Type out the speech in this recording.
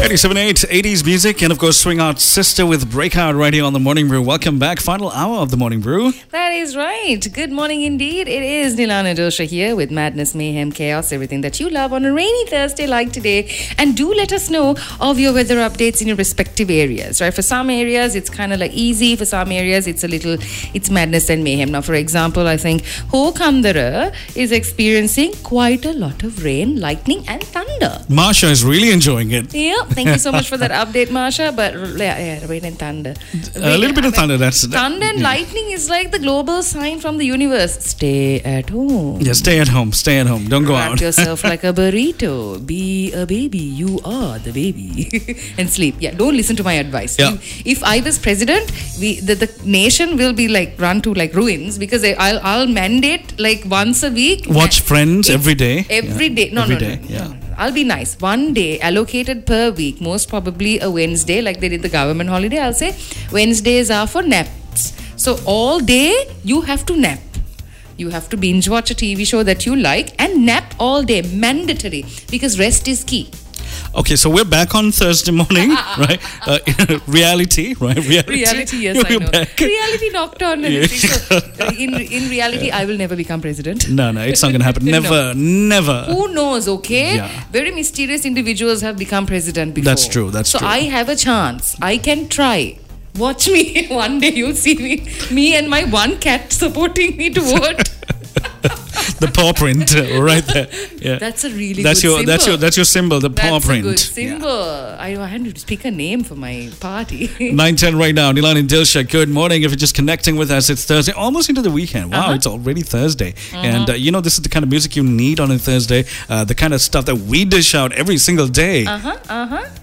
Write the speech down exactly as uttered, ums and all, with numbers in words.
eighty-seven point eight, eighties music, and of course, Swing Out Sister with Breakout right here on the Morning Brew. Welcome back. Final hour of the Morning Brew. That is right. Good morning indeed. It is Nilana Dosha here with Madness, Mayhem, Chaos, everything that you love on a rainy Thursday like today. And do let us know of your weather updates in your respective areas, right? For some areas, it's kind of like easy. For some areas, it's a little, it's madness and mayhem. Now, for example, I think Hokandara is experiencing quite a lot of rain, lightning, and thunder. Marsha is really enjoying it. Yeah, thank you so much for that update, Marsha. But yeah, yeah rain and thunder. A little bit of thunder. That's thunder and yeah. lightning is like the global sign from the universe. Stay at home. Yeah, stay at home. Stay at home. Don't go Wrap out. yourself like a burrito. Be a baby. You are the baby. And sleep. Yeah, don't listen to my advice. Yeah. If, if I was president, we the, the nation will be like run to like ruins because I, I'll I'll mandate like once a week. Watch Friends if, every day. Every yeah. day. No, every no, day. no, no, Yeah. no, no. I'll be nice. One day allocated per week, most probably a Wednesday, like they did the government holiday. I'll say Wednesdays are for naps. So all day you have to nap. You have to binge watch a T V show that you like and nap all day, mandatory, because rest is key. Okay, so we're back on Thursday morning, right? Uh, reality, right? Reality, reality yes, You're I know. Back. Reality knocked on. Yeah. So, uh, in, in reality, I will never become president. No, no, it's not going to happen. Never, no. never. Who knows, okay? Yeah. Very mysterious individuals have become president before. That's true, that's so true. So I have a chance. I can try. Watch me. One day you'll see me. Me and my one cat supporting me to vote. The paw print uh, right there. Yeah. That's a really that's good your, symbol. That's your that's your symbol, the that's paw print. That's a good symbol. Yeah. I, I had to speak a name for my party. nine ten right now. Nilan and Dilsha, good morning. If you're just connecting with us, it's Thursday, almost into the weekend. Wow, uh-huh. It's already Thursday. Uh-huh. And uh, you know, this is the kind of music you need on a Thursday, uh, the kind of stuff that we dish out every single day. Uh-huh, uh-huh.